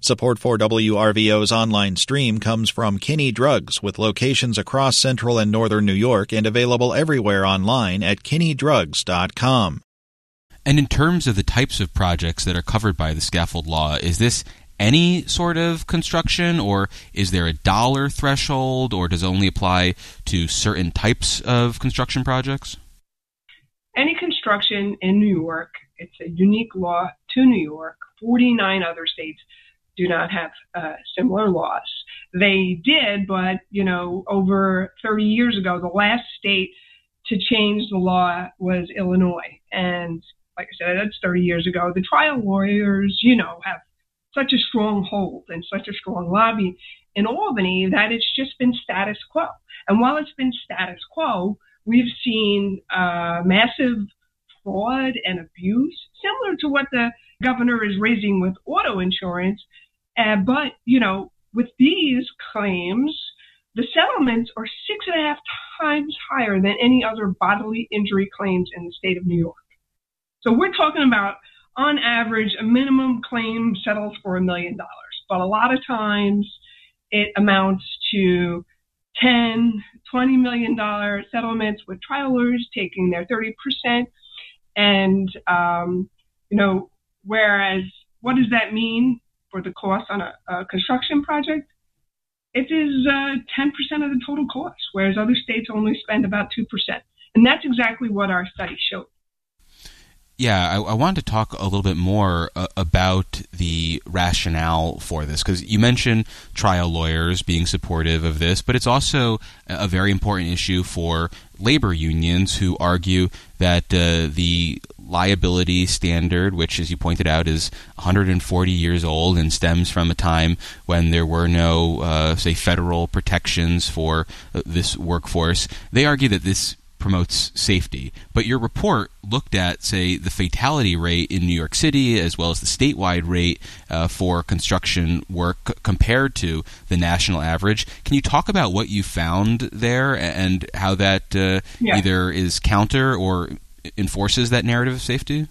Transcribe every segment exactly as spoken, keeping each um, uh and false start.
Support for W R V O's online stream comes from Kinney Drugs, with locations across central and northern New York and available everywhere online at kinney drugs dot com. And in terms of the types of projects that are covered by the scaffold law, is this any sort of construction, or is there a dollar threshold, or does it only apply to certain types of construction projects? Any construction in New York, it's a unique law to New York. forty-nine other states do not have uh, similar laws. They did, but, you know, over thirty years ago, the last state to change the law was Illinois. And like I said, that's thirty years ago. The trial lawyers, you know, have such a strong hold and such a strong lobby in Albany that it's just been status quo. And while it's been status quo, we've seen uh, massive fraud and abuse, similar to what the governor is raising with auto insurance. Uh, but, you know, with these claims, the settlements are six and a half times higher than any other bodily injury claims in the state of New York. So we're talking about, on average, a minimum claim settles for a million dollars. But a lot of times it amounts to ten, twenty million dollars settlements with trial lawyers taking their thirty percent. And, um, you know, whereas what does that mean for the cost on a, a construction project? It is uh, ten percent of the total cost, whereas other states only spend about two percent. And that's exactly what our study showed. Yeah, I, I wanted to talk a little bit more uh, about the rationale for this, because you mentioned trial lawyers being supportive of this, but it's also a very important issue for labor unions who argue that uh, the liability standard, which, as you pointed out, is one hundred forty years old and stems from a time when there were no, uh, say, federal protections for uh, this workforce, they argue that this promotes safety. But your report looked at, say, the fatality rate in New York City as well as the statewide rate uh, for construction work c- compared to the national average. Can you talk about what you found there and how that uh, yeah. either is counter or enforces that narrative of safety?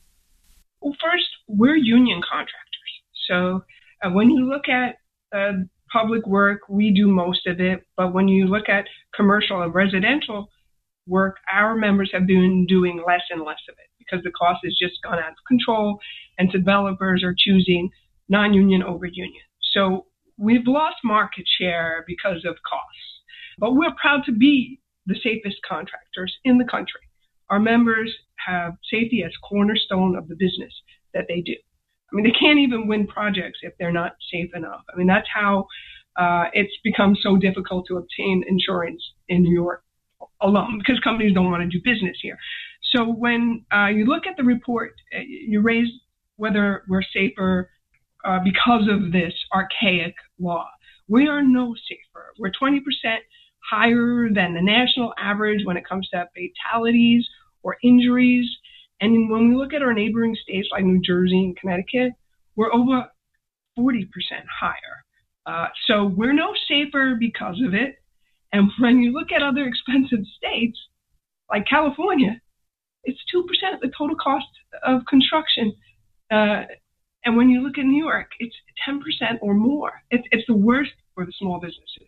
Well, first, we're union contractors. So uh, when you look at uh, public work, we do most of it. But when you look at commercial and residential work, our members have been doing less and less of it because the cost has just gone out of control and developers are choosing non-union over union. So we've lost market share because of costs, but we're proud to be the safest contractors in the country. Our members have safety as cornerstone of the business that they do. I mean, they can't even win projects if they're not safe enough. I mean, that's how uh, it's become so difficult to obtain insurance in New York alone, because companies don't want to do business here. So when uh, you look at the report, you raise whether we're safer uh, because of this archaic law. We are no safer. We're twenty percent higher than the national average when it comes to fatalities or injuries. And when we look at our neighboring states like New Jersey and Connecticut, we're over forty percent higher. Uh, so we're no safer because of it. And when you look at other expensive states, like California, it's two percent of the total cost of construction. Uh, and when you look at New York, it's ten percent or more. It's, it's the worst for the small businesses.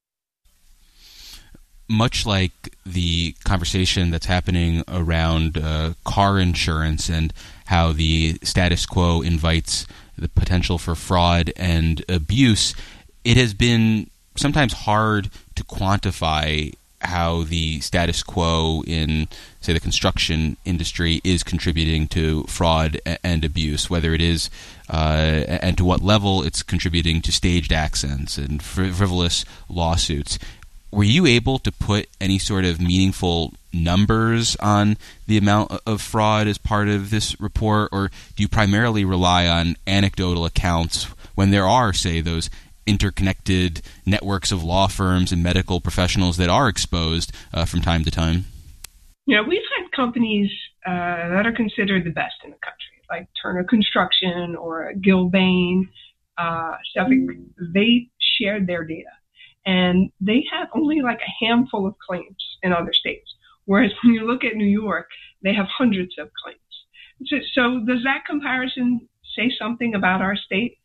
Much like the conversation that's happening around uh, car insurance and how the status quo invites the potential for fraud and abuse, it has been sometimes hard to quantify how the status quo in, say, the construction industry is contributing to fraud and abuse, whether it is uh, and to what level it's contributing to staged accidents and frivolous lawsuits. Were you able to put any sort of meaningful numbers on the amount of fraud as part of this report, or do you primarily rely on anecdotal accounts when there are, say, those interconnected networks of law firms and medical professionals that are exposed uh, from time to time? You know, we've had companies uh, that are considered the best in the country, like Turner Construction or Gilbane, uh, stuff. They shared their data, and they have only like a handful of claims in other states. Whereas when you look at New York, they have hundreds of claims. So, so does that comparison say something about our state?